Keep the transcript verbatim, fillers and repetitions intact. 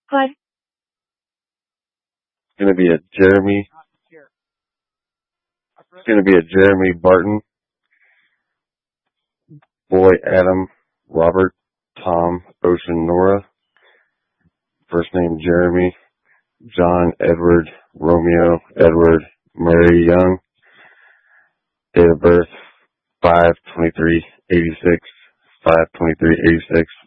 What? It's going to be a Jeremy. It's going to be a Jeremy Barton. Boy, Adam, Robert, Tom, Ocean, Nora. First name Jeremy. John, Edward, Romeo, Edward, Mary Young. Date of birth five twenty-three eighty-six. five twenty-three eighty-six.